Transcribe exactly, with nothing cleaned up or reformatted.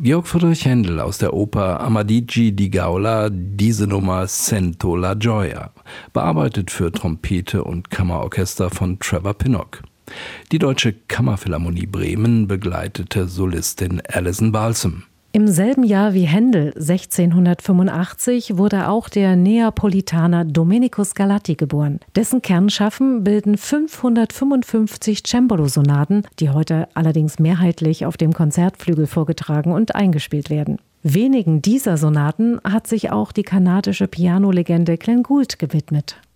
Georg Friedrich Händel aus der Oper Amadigi di Gaula, diese Nummer Sento la Gioia, bearbeitet für Trompete und Kammerorchester von Trevor Pinnock. Die Deutsche Kammerphilharmonie Bremen begleitete Solistin Alison Balsam. Im selben Jahr wie Händel, sechzehnhundertfünfundachtzig, wurde auch der Neapolitaner Domenico Scarlatti geboren. Dessen Kernschaffen bilden fünfhundertfünfundfünfzig Cembalo-Sonaten, die heute allerdings mehrheitlich auf dem Konzertflügel vorgetragen und eingespielt werden. Wenigen dieser Sonaten hat sich auch die kanadische Pianolegende Glenn Gould gewidmet.